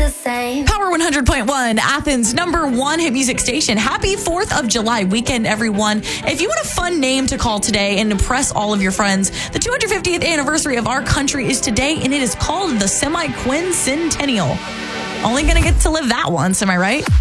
the same. Power 100.1, Athens' #1 hit music station. Happy 4th of July weekend, everyone. If you want a fun name to call today and impress all of your friends, the 250th anniversary of our country is today, and it is called the Semi-Quincentennial. Only going to get to live that once, am I right?